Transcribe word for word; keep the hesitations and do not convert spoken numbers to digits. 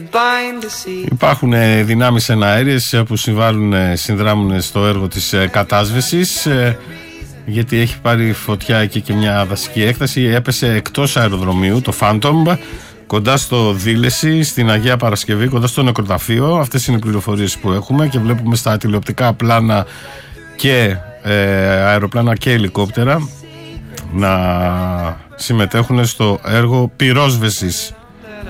Υπάρχουν δυνάμεις εναέριες που συμβάλλουν, συνδράμουν στο έργο της κατάσβεσης, γιατί έχει πάρει φωτιά εκεί και μια δασική έκταση. Έπεσε εκτός αεροδρομίου το Phantom, κοντά στο Δήλεση, στην Αγία Παρασκευή, κοντά στο νεκροταφείο. Αυτές είναι οι πληροφορίες που έχουμε και βλέπουμε στα τηλεοπτικά πλάνα και ε, αεροπλάνα και ελικόπτερα να συμμετέχουν στο έργο πυρόσβεσης.